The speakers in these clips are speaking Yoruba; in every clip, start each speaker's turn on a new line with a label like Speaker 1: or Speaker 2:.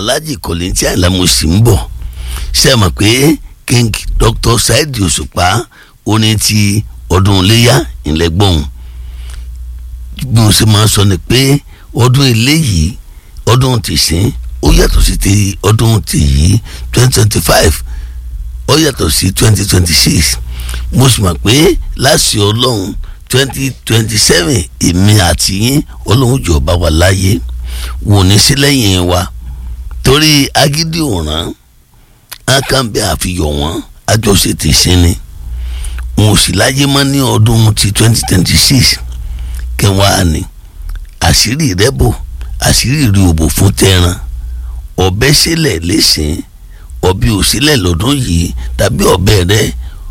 Speaker 1: Alhaji Kollington Àyìnlá mo sì ń bọ̀ ṣe mọ̀ pé King Dr. Saheed Òṣùpá oní ti ọdún iléyá ìlẹ́gbọ̀n bí mo ṣe máa sọ ni pé ọdún eléyìí ọdún tìsín ó yàtọ̀ sí ti ọdún tìyí 2025 ó yàtọ̀ sí 2026 mo sì mọ̀ pé láti ọlọ́run 2027 èmi àti yín ọlọ́run jọ bá wa láyé wò ní sí lẹ́yìn wa torí agídí òràn ákànbẹ́ àfihàn wọn àjọṣe ti sin ni wọn ò sì láyé mọ́ ní ọdún ti 2026 kẹwàá ni àṣírí rẹ bò àṣírí rí òbò fún tẹran ọbẹ̀ sílẹ̀ lẹ́sìn ọbẹ̀ ò sílẹ̀ lọ́dún yìí tàbí ọbẹ̀ rẹ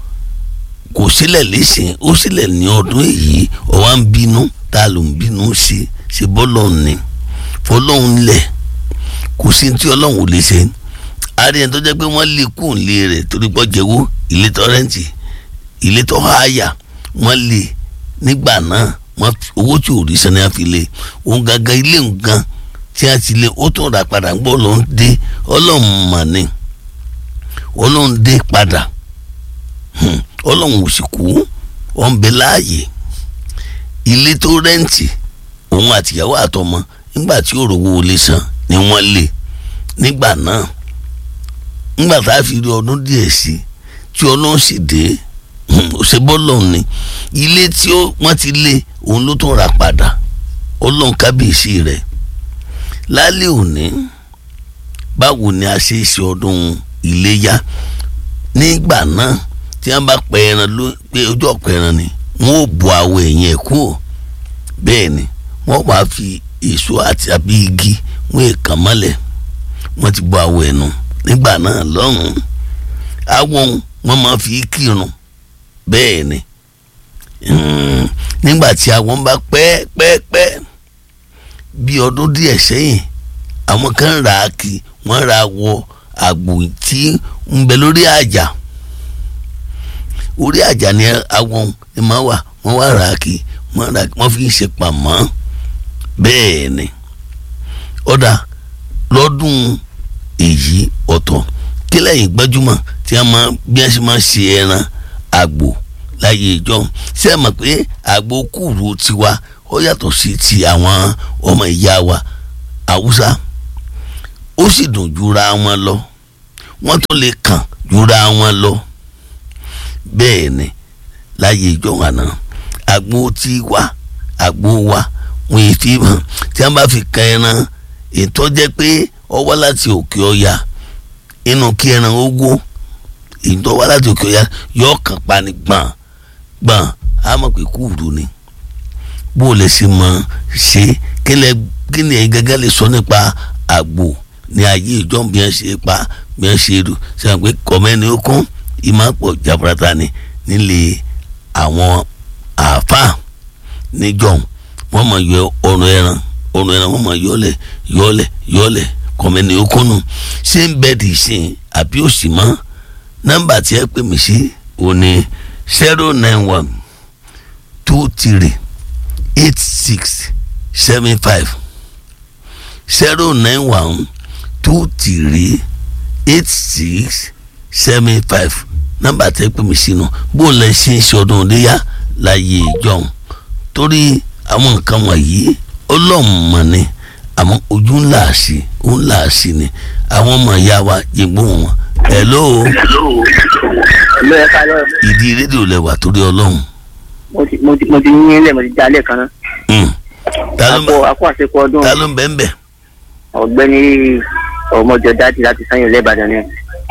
Speaker 1: kò sílẹ̀ lẹ́sìn ó sílẹ̀ ní ọdún èyí ọwá ń bínú tá a ló ń bínú sí ṣe bọ́lọ̀ ni fọlọ́hún lẹ̀ kò sí tí ọlọ́run ò lè ṣe àríyàn tó jẹ́ pé wọ́n lè kú nílé rẹ̀ torí pọ́ jẹ́wọ́ ilé tọ́rẹ́ǹtì ilé tó háyà wọ́n lè nígbà náà wọ́n owó tí ò rí sani àfilẹ̀ òun gangan ilé nǹkan tí a ti lé ó tún ra padà ń gbọ́ ló ń dé ọlọ́run mà ní ọlọ́run dé padà ọlọ́run ò sì kú ó ń bẹ láàyè ilé tó rẹ́ǹtì òun àtìyàwó àtọmọ nígbà tí ó rówó lè san ni wọ́n lè nígbà náà nígbà tá a fi rí ọdún díẹ̀ sí tí ọlọ́run sì dé ṣe bọ́lọ̀ ni ilé tí wọ́n ti lé òun ló tún ra padà ọlọ́run kábíyèsí rẹ̀ lálẹ́ òní báwo ni a ṣe ṣe ọdún iléyá nígbà náà tí wọ́n bá pẹ ẹran pé ojú ọ̀pẹ ẹran ni wọ́n ò bu àwọ̀ ẹ̀yìn ẹ̀ kúrò bẹ́ẹ̀ ni wọ́n wàá fi èso àti àbí igi wọ́n èèkàn mọ́lẹ̀ wọ́n ti bu àwọ̀ ẹ̀nu nígbà náà lọ́hùn-ún àwọn wọ́n máa fi kírun bẹ́ẹ̀ ni nígbà tí àwọn bá pẹ́ bí ọdún díẹ̀ sẹ́yìn àwọn kan rà á kí wọ́n ra wọ àgbò tí ń bẹ lórí àjà orí àjà ni àwọn ni máa wà wọ́n wá rà á kí wọ́n fi ń ṣe pàmò bẹ́ẹ̀ ni ọ̀dà lọ́dún èyí ọ̀tọ̀ kí lẹ́yìn gbajúmọ̀ tí a máa bí a ṣe máa ṣe ẹran àgbò láyé ìjọ ṣé ẹ mọ̀ pé àgbò kùrù tiwa ó yàtọ̀ sí ti àwọn ọmọ ìyá wa haúsá ó sì dùn jura wọn lọ wọ́n tún lè kàn jura wọn lọ bẹ́ẹ̀ ni láyé ìjọ àná àgbò tiwa àgbò wa wọn yìí fi hàn tí wọ́n bá fi kan ẹran ètò jẹ́ pé ó wá láti òkè ọya inú kí ẹran ogó ètò wá láti òkè ọya yóò kàn pa ní gbọ̀n á mọ̀ pé kúrú ni bó o lè ṣe mọ̀ ṣe kí ni ẹ̀yin gẹ́gẹ́ lè sọ nípa àgbò ní ayé ìjọ bí wọ́n ṣe pa bí wọ́n ṣe rù ṣe hàn pé kọ̀mẹ́ni ó kún ìmọ̀pọ̀ jaburata ni nílé àwọn àáfàá níjọ́ wọ́n mọ̀ yọ ọrùn ẹran wọ́n mọ̀ yọ́lẹ̀ kọ̀mẹ́ni ó kúnnù ṣé ń bẹ́ẹ̀ dì í sìn àbí òsì mọ́ nọ́mbà tí ẹ pè mí sí òní 091 23 86 75 091 23 86 75 nọ́mbà tí ẹ pè mí sínú bó lẹ ṣe ń ṣe ọdún léyà láyé ìjọun torí àwọn nǹkan wọ̀nyí ọlọ́mọ ni àmọ́ ojú ńlá sí ni àwọn ọmọ ìyá wa jẹ̀gbọ́ wọn. hello. ìdí rédíò lẹ́wà torí ọlọ́run.
Speaker 2: mo ti yín ilé mo ti já lẹ́ẹ̀kan náà. àpò àṣepọ̀ ọdún.
Speaker 1: ta ló ń bẹ́ẹ̀ bẹ́ẹ̀.
Speaker 2: ọ̀gbẹ́ni ọmọjọ dájú láti Sanyo lẹ́bàdàn ni.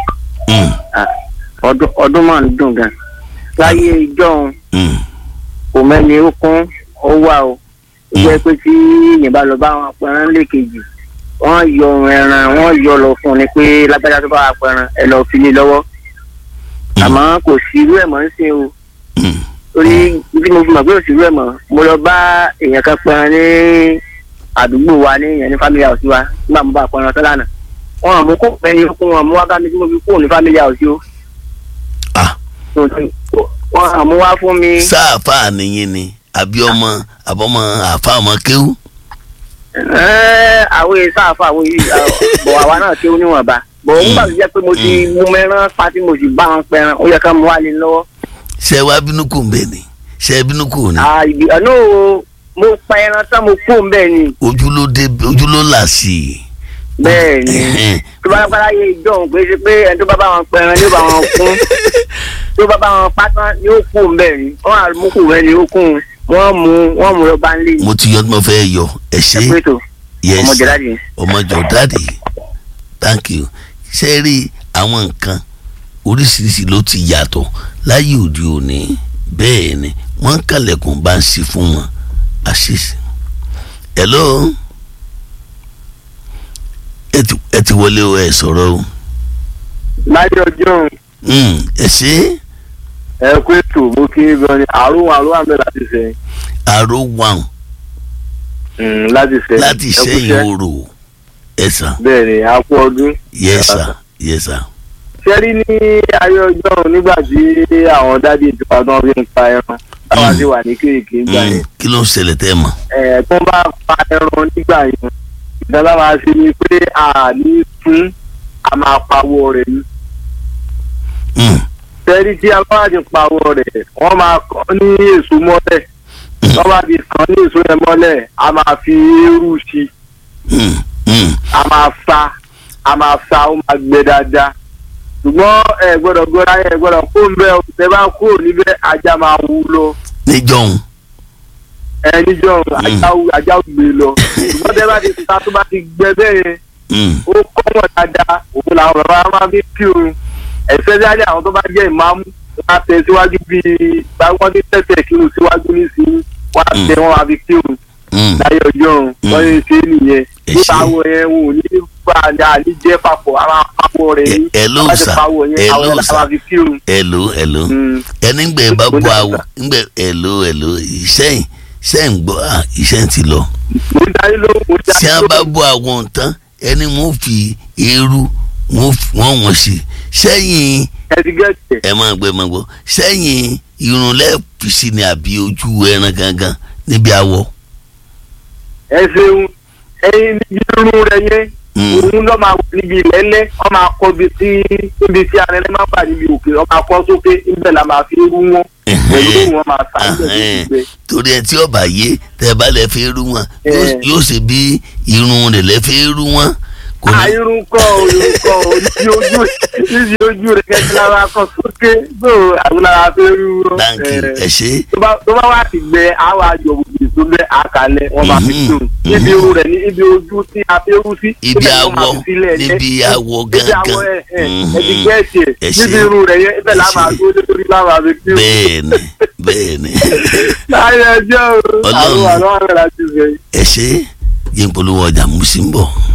Speaker 2: ọdún máa ń dùn gan. láyé ìjọ́un òmẹ́ni ó kún ó wà o. ó jẹ́ pé tí yìnbá lọ bá wọn apẹran lẹ́ẹ̀kejì wọ́n yọ ẹran wọ́n yọ lọ fún un ni pé lágbájá tó bá apẹran ẹ lọ fi lé lọ́wọ́. àmọ́ kò sí irú ẹ̀ mọ́ ń sìn o. torí bí mo fi mọ̀ pé kò sí irú ẹ̀ mọ́ mo lọ bá èèyàn kan pẹran ní àdúgbò wa ní ìyẹn ní family house wa nígbà mo bá apẹran tán lánàá. wọ́n àmú kó pẹ́ ní okun wọn mú wá bá mi tí mo fi kúrò ní family house o. wọ́n àmú wá fún mi.
Speaker 1: sáà fáà nìyẹn ni àbí ọmọ àbọ̀mọ àfa ọmọ kéwú.
Speaker 2: àwọn èyí sáfà àwọn èyí bọ̀ àwa náà kéwú níwọ̀nba bọ̀ nígbà tó jẹ́ pé mo ti mú mẹ́rán pátí mo sì bá wọn pẹran ó yẹ ká mo wá lé lọ́wọ́.
Speaker 1: ṣé wàá bínú kù ń bẹ̀ ni ṣé bínú kù ni.
Speaker 2: ibi ọ̀nà mo pa ẹran tán mo kú ń bẹ̀ ni.
Speaker 1: ojú ló là sí i.
Speaker 2: bẹ́ẹ̀ ni tó bá gbára yé ìjọhún pé ṣe pé ẹni tó bá bá wọn pẹran ni ó bá wọn kún tó bá bá wọn pátán ni ó kú ń bẹ̀ ni wọ́n àmúkù rẹ̀ ni ó kún wọ́n mú lọ bá ń lé.
Speaker 1: mo ti yọ tí mo fẹ́ yọ ẹ ṣe yes ọmọjọ dáàdì thank you ṣe rí àwọn nǹkan oríṣiríṣi ló ti yàtọ̀ láyé òde òní bẹ́ẹ̀ ni wọ́n ń kàlẹ̀kùn bá ń ṣe fún wọn àṣìṣe. hello ẹ ti wọlé o ẹ sọ̀rọ̀ o.
Speaker 2: láyé ọjọ́
Speaker 1: ẹ ṣe.
Speaker 2: ẹ kú ètò mo kí n gan ni àrùn àmì láti sẹ́yìn.
Speaker 1: àrùn wàn. láti sẹ́yìn oòrò ẹ sàn.
Speaker 2: bẹ́ẹ̀ ni a kú ọdún.
Speaker 1: yes sir yes sir.
Speaker 2: ṣé rí ní ayé ọjọ́ nígbà tí àwọn dádì ìtura náà fi ń pa ẹran táwa sì wà ní kéèké gbà yẹn.
Speaker 1: kí ló ń ṣẹlẹ̀ tẹ́ ẹ mọ̀.
Speaker 2: tó bá pa ẹran nígbà yẹn ìdáná máa ṣe ni pé a ní fún a máa pawọ́ rẹ̀ ni. tẹ́rí tí a bá ti pawọ́ rẹ̀ wọ́n máa kọ́ ní èso mọ́lẹ̀ wọ́n bá ti kàn ní èso yẹn mọ́lẹ̀ a máa fi eérú sí i a máa sa ó máa gbẹ dáadáa ṣùgbọ́n ẹ gbọ́dọ̀ gbọ́dọ̀ ẹ gbọ́dọ̀ kó ń bẹ ọ̀sẹ̀ bá kúrò níbẹ̀ ajá máa wú lọ.
Speaker 1: níjọ́hun.
Speaker 2: níjọ́hun ajá gbé lọ ṣùgbọ́n tẹ́ bá ti ta tó bá ti gbẹ bẹ́ẹ̀ yẹn ó kọ́ mọ̀ dáadáa òun làwọn bàbá máa fi kírun ẹ̀fẹ́ jáde àwọn tó bá jẹ́ ìmáàmù wọ́n á tẹ síwájú bíi wọ́n ti tẹ̀sẹ̀ kírun síwájú nísìnyí wọ́n á tẹ wọ́n á fi kírun láyé ọjọ́ wọ́n yẹn ṣe nìyẹn nípa àwọ̀ yẹn wò ní bá a ní jẹ́ papọ̀ àwọn àpapọ̀ rẹ̀ ní
Speaker 1: ẹ̀lò ẹni gbẹ bá bọ àwọ̀ ngbẹ ẹ̀lò ìṣẹ́yìn gbọ́ ìṣẹ́yìn ti lọ. tí a bá bọ àwọn tán ẹni wọ́n fi eérú wọ́n sí sẹ́yìn ẹ máa gbọ́ sẹ́yìn irun lẹ́ẹ̀fì ni àbí ojú ẹran gangan níbi àwọ̀.
Speaker 2: ẹ ṣeun ẹyin níbi irun rẹ yẹn òun lọ máa wọ níbi ìlẹ́lẹ́ ọ máa kọ ibi tí arẹlẹ́ máa bà níbi òkè ọ máa kọ sókè níbẹ̀ la máa fi rú wọn pẹ̀lú wọn máa sá níbẹ̀ tó gbẹ.
Speaker 1: torí ẹ tí ọba yé tẹ bá lẹ fi rú wọn yóò ṣe bí irun rẹ lẹ fi rú wọn.
Speaker 2: irun kọ níbi ojú rẹ kẹsì lára kọ sókè tó àwọn lára fi rú wọn.
Speaker 1: báńkì ẹ ṣe.
Speaker 2: tó bá wà ti gbẹ àwọn àjọ òbí tó bẹ àkàlẹ wọn máa fi tún níbi irun rẹ ní ibi ojú tí a fi rú sí.
Speaker 1: ibi awọ gangan
Speaker 2: ẹbí gẹẹsì ẹ níbi irun rẹ yẹn ibẹ̀ la máa tó lórí la máa fi tún.
Speaker 1: bẹ́ẹ̀ni.
Speaker 2: láyé ẹjọ́ àwọn àlọ́ àrẹ láti bẹ̀.
Speaker 1: ẹ ṣe yín polówó ọjà mú sí ń bọ̀.